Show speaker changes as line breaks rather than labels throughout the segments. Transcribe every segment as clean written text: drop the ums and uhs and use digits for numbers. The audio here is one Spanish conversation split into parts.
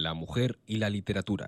la mujer y la literatura.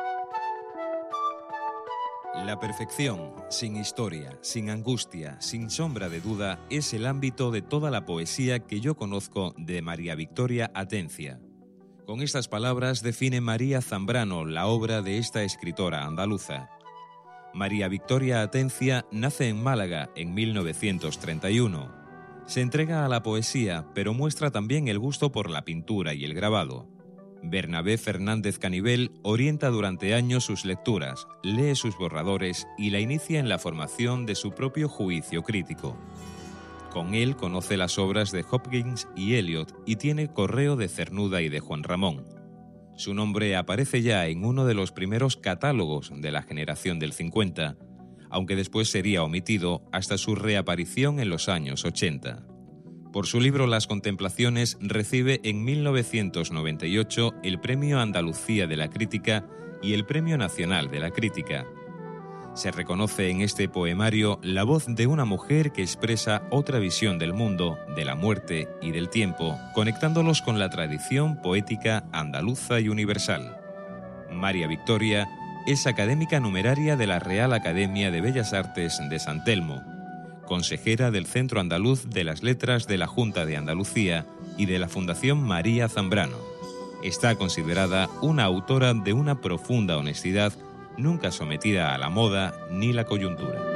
La perfección, sin historia, sin angustia, sin sombra de duda, es el ámbito de toda la poesía que yo conozco de María Victoria Atencia. Con estas palabras define María Zambrano la obra de esta escritora andaluza. María Victoria Atencia nace en Málaga en 1931. Se entrega a la poesía, pero muestra también el gusto por la pintura y el grabado. Bernabé Fernández Canivel orienta durante años sus lecturas, lee sus borradores y la inicia en la formación de su propio juicio crítico. Con él conoce las obras de Hopkins y Eliot y tiene correo de Cernuda y de Juan Ramón. Su nombre aparece ya en uno de los primeros catálogos de la generación del 50, aunque después sería omitido hasta su reaparición en los años 80. Por su libro Las Contemplaciones recibe en 1998 el Premio Andalucía de la Crítica y el Premio Nacional de la Crítica. Se reconoce en este poemario la voz de una mujer que expresa otra visión del mundo, de la muerte y del tiempo, conectándolos con la tradición poética andaluza y universal. María Victoria es académica numeraria de la Real Academia de Bellas Artes de San Telmo, consejera del Centro Andaluz de las Letras de la Junta de Andalucía y de la Fundación María Zambrano. Está considerada una autora de una profunda honestidad, nunca sometida a la moda ni la coyuntura.